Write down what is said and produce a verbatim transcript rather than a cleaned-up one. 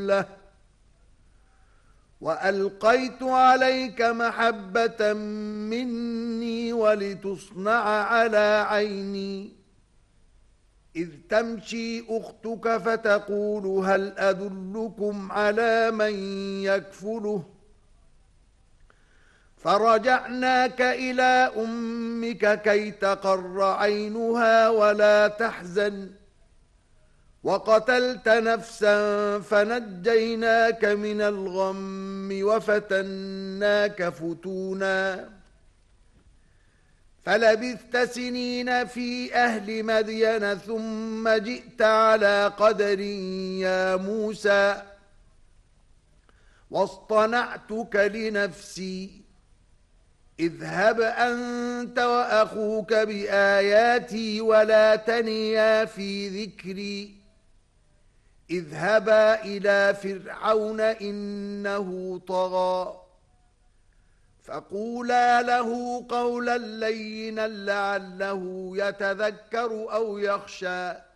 له وألقيت عليك محبة مني ولتصنع على عيني إذ تمشي أختك فتقول هل أدلكم على من يكفله فرجعناك إلى أمك كي تقر عينها ولا تحزن وقتلت نفسا فنجيناك من الغم وفتناك فتونا فلبثت سنين في أهل مدين ثم جئت على قدر يا موسى واصطنعتك لنفسي اذهب أنت وأخوك بآياتي ولا تنيا في ذكري اذهبا إلى فرعون إنه طغى فقولا له قولا لينا لعله يتذكر أو يخشى